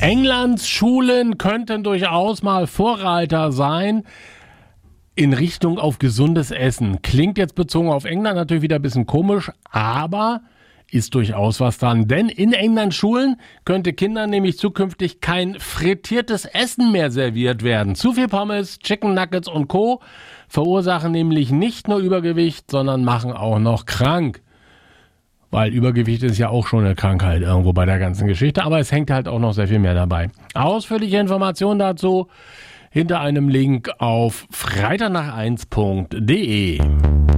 Englands Schulen könnten durchaus mal Vorreiter sein in Richtung auf gesundes Essen. Klingt jetzt bezogen auf England natürlich wieder ein bisschen komisch, aber ist durchaus was dran. Denn in Englands Schulen könnte Kindern nämlich zukünftig kein frittiertes Essen mehr serviert werden. Zu viel Pommes, Chicken Nuggets und Co. verursachen nämlich nicht nur Übergewicht, sondern machen auch noch krank. Weil Übergewicht ist ja auch schon eine Krankheit irgendwo bei der ganzen Geschichte. Aber es hängt halt auch noch sehr viel mehr dabei. Ausführliche Informationen dazu hinter einem Link auf freitagnach1.de.